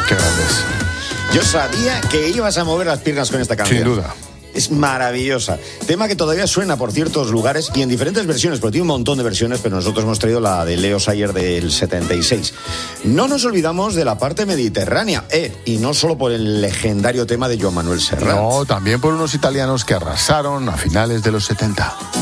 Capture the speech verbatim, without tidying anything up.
Qué grandes. Yo sabía que ibas a mover las piernas con esta canción. Sin duda. Es maravillosa. Tema que todavía suena por ciertos lugares y en diferentes versiones, porque tiene un montón de versiones, pero nosotros hemos traído la de Leo Sayer del setenta y seis. No nos olvidamos de la parte mediterránea, eh, y no solo por el legendario tema de Joan Manuel Serrat. No, también por unos italianos que arrasaron a finales de los setenta.